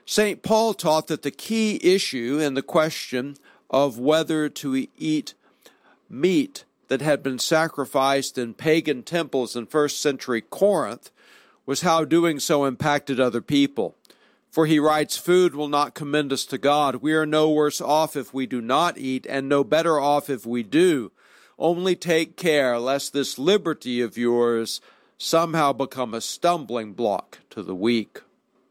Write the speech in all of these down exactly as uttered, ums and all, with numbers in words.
Saint Paul taught that the key issue in the question of whether to eat meat that had been sacrificed in pagan temples in first century Corinth was how doing so impacted other people. For he writes, "Food will not commend us to God. We are no worse off if we do not eat, and no better off if we do. Only take care lest this liberty of yours somehow become a stumbling block to the weak."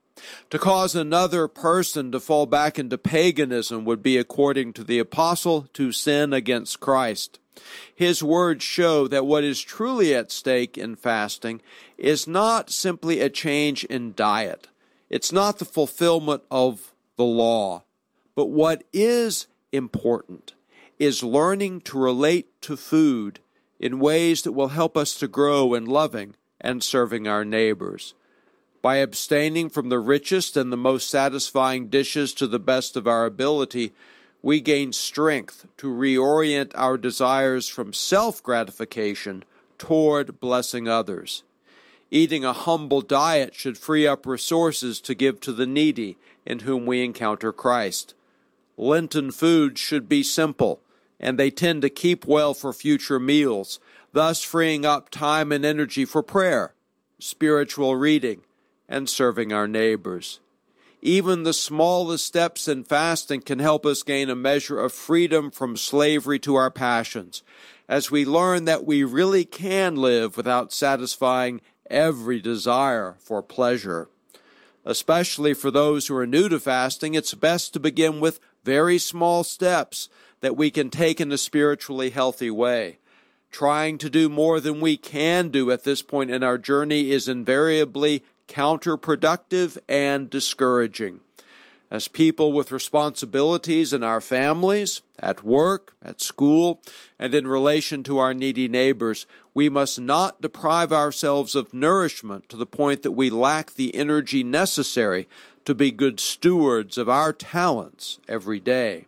To cause another person to fall back into paganism would be, according to the apostle, to sin against Christ. His words show that what is truly at stake in fasting is not simply a change in diet. It's not the fulfillment of the law. But what is important is learning to relate to food in ways that will help us to grow in loving and serving our neighbors. By abstaining from the richest and the most satisfying dishes to the best of our ability, we gain strength to reorient our desires from self-gratification toward blessing others. Eating a humble diet should free up resources to give to the needy in whom we encounter Christ. Lenten foods should be simple, and they tend to keep well for future meals, thus freeing up time and energy for prayer, spiritual reading, and serving our neighbors. Even the smallest steps in fasting can help us gain a measure of freedom from slavery to our passions, as we learn that we really can live without satisfying every desire for pleasure. Especially for those who are new to fasting, it's best to begin with very small steps that we can take in a spiritually healthy way. Trying to do more than we can do at this point in our journey is invariably counterproductive and discouraging. As people with responsibilities in our families, at work, at school, and in relation to our needy neighbors, we must not deprive ourselves of nourishment to the point that we lack the energy necessary to be good stewards of our talents every day.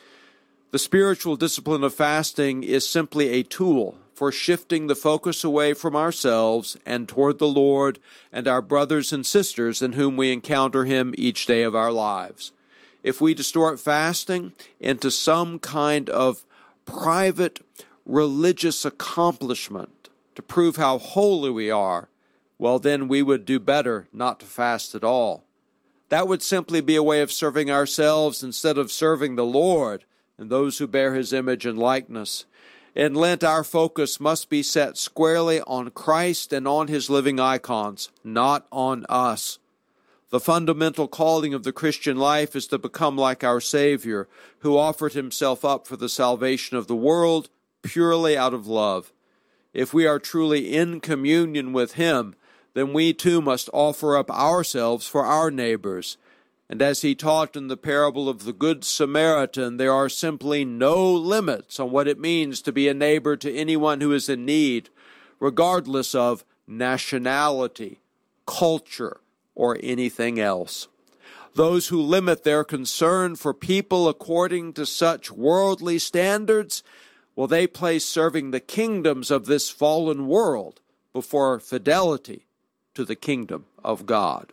The spiritual discipline of fasting is simply a tool for shifting the focus away from ourselves and toward the Lord and our brothers and sisters in whom we encounter Him each day of our lives. If we distort fasting into some kind of private religious accomplishment to prove how holy we are, well, then we would do better not to fast at all. That would simply be a way of serving ourselves instead of serving the Lord and those who bear His image and likeness. In Lent, our focus must be set squarely on Christ and on His living icons, not on us. The fundamental calling of the Christian life is to become like our Savior, who offered Himself up for the salvation of the world purely out of love. If we are truly in communion with Him, then we too must offer up ourselves for our neighbors. And as He taught in the parable of the Good Samaritan, there are simply no limits on what it means to be a neighbor to anyone who is in need, regardless of nationality, culture, or anything else. Those who limit their concern for people according to such worldly standards, well, they place serving the kingdoms of this fallen world before fidelity to the kingdom of God.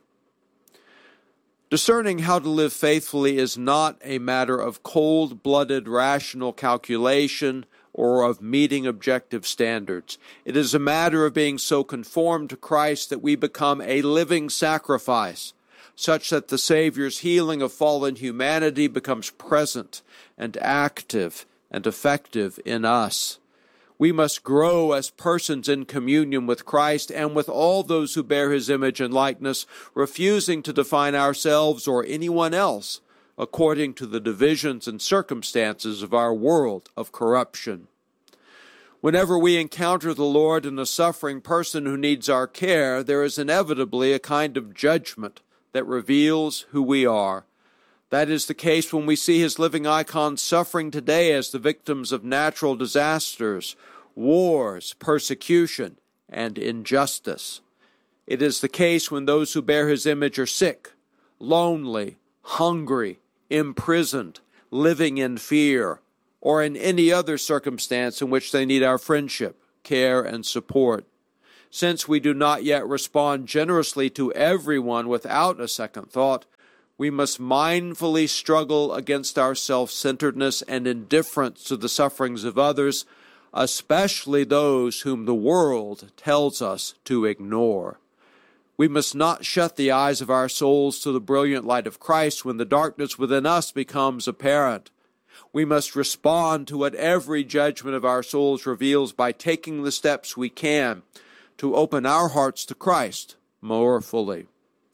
Discerning how to live faithfully is not a matter of cold-blooded rational calculation or of meeting objective standards. It is a matter of being so conformed to Christ that we become a living sacrifice, such that the Savior's healing of fallen humanity becomes present and active and effective in us. We must grow as persons in communion with Christ and with all those who bear His image and likeness, refusing to define ourselves or anyone else according to the divisions and circumstances of our world of corruption. Whenever we encounter the Lord in a suffering person who needs our care, there is inevitably a kind of judgment that reveals who we are. That is the case when we see His living icons suffering today as the victims of natural disasters, wars, persecution, and injustice. It is the case when those who bear His image are sick, lonely, hungry, imprisoned, living in fear, or in any other circumstance in which they need our friendship, care, and support. Since we do not yet respond generously to everyone without a second thought, We must mindfully struggle against our self-centeredness and indifference to the sufferings of others, especially those whom the world tells us to ignore. We must not shut the eyes of our souls to the brilliant light of Christ when the darkness within us becomes apparent. We must respond to what every judgment of our souls reveals by taking the steps we can to open our hearts to Christ more fully.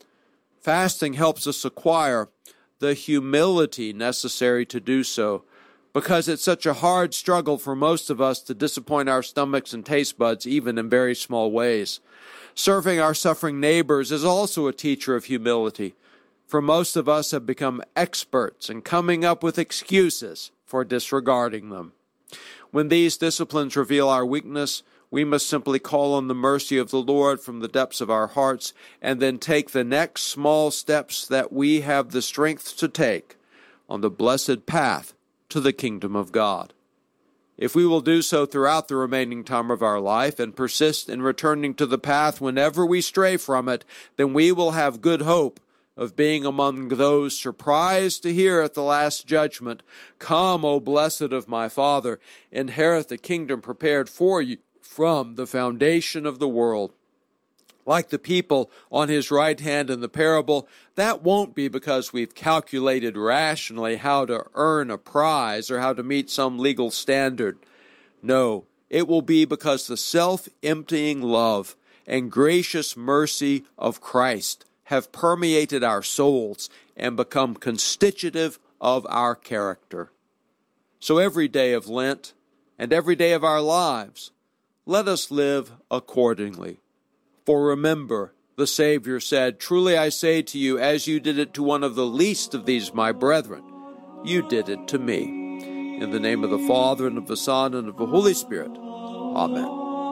Fasting helps us acquire the humility necessary to do so, because it's such a hard struggle for most of us to disappoint our stomachs and taste buds, even in very small ways. Serving our suffering neighbors is also a teacher of humility, for most of us have become experts in coming up with excuses for disregarding them. When these disciplines reveal our weakness, we must simply call on the mercy of the Lord from the depths of our hearts and then take the next small steps that we have the strength to take on the blessed path to the kingdom of God. If we will do so throughout the remaining time of our life and persist in returning to the path whenever we stray from it, then we will have good hope of being among those surprised to hear at the last judgment, "Come, O blessed of my Father, inherit the kingdom prepared for you from the foundation of the world." Like the people on his right hand in the parable, that won't be because we've calculated rationally how to earn a prize or how to meet some legal standard. No, it will be because the self-emptying love and gracious mercy of Christ have permeated our souls and become constitutive of our character. So every day of Lent and every day of our lives, let us live accordingly. For remember, the Savior said, "Truly I say to you, as you did it to one of the least of these my brethren, you did it to me." In the name of the Father, and of the Son, and of the Holy Spirit. Amen.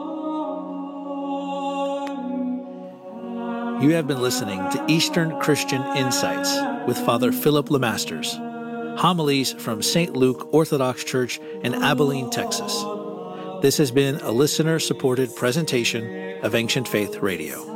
You have been listening to Eastern Christian Insights with Father Philip LeMasters. Homilies from Saint Luke Orthodox Church in Abilene, Texas. This has been a listener-supported presentation of Ancient Faith Radio.